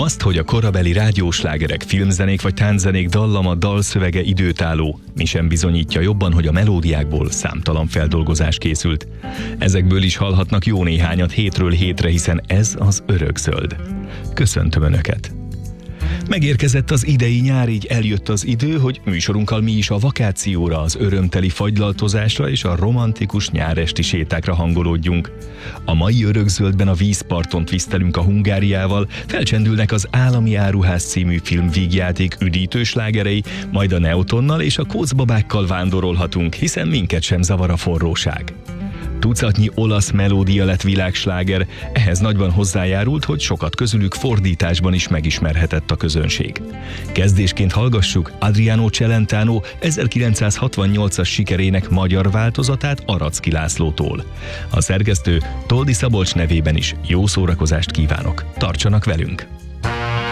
Azt, hogy a korabeli rádióslágerek, filmzenék vagy tánczenék dallama, dalszövege időtálló, mi sem bizonyítja jobban, hogy a melódiákból számtalan feldolgozás készült. Ezekből is hallhatnak jó néhányat hétről hétre, hiszen ez az Örökzöld. Köszöntöm Önöket! Megérkezett az idei nyár, így eljött az idő, hogy műsorunkkal mi is a vakációra, az örömteli fagylaltozásra és a romantikus nyáresti sétákra hangolódjunk. A mai Örökzöldben a vízparton twisztelünk a Hungáriával, felcsendülnek az Állami Áruház című film vígjáték üdítő slágerei, majd a Neutonnal és a Kócbabákkal vándorolhatunk, hiszen minket sem zavar a forróság. Tucatnyi olasz melódia lett világsláger, ehhez nagyban hozzájárult, hogy sokat közülük fordításban is megismerhetett a közönség. Kezdésként hallgassuk Adriano Celentano 1968-as sikerének magyar változatát Aracki Lászlótól. A szerkesztő Toldi Szabolcs nevében is jó szórakozást kívánok. Tartsanak velünk!